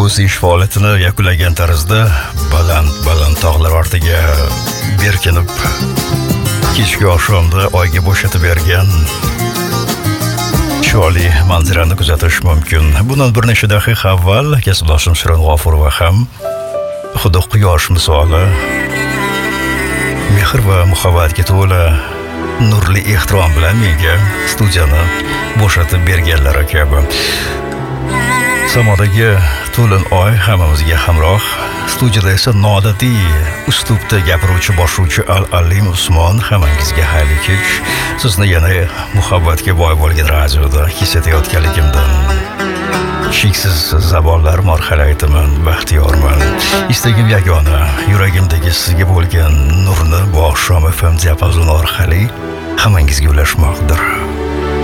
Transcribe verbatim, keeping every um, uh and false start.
kelgusi ish faoliyatini yakunlagan tarzda baland-baland tog'lar ortiga berkinib, kechki oqshomda oyga bo'shatib bergan chiroyli manzarani kuzatish mumkin. Bundan bir necha daqiqa avval kasbdoshim Shirin G'ofurova ham xuddi quyosh misoli mehr va muhabbatga to'la nurli ehtirom bilan menga studiyani bo'shatib berganlari kabi. Samodagi to'lin oy hammamizga hamroh. Studiyada esa noodatiy uslubda gapiruvchi boshlovchi Al-Alim Usmon hammangizga xayrli kech. Sizni yana muhabbatga boy bo'lgan radioda his etayotganligimdan cheksiz zamonlar marhala aytaman, baxtiyorman. Istagim yagona, yuragimdagi sizga bo'lgan nurni bu oqshom F M diapazoni orqali hammangizga ulashmoqdir.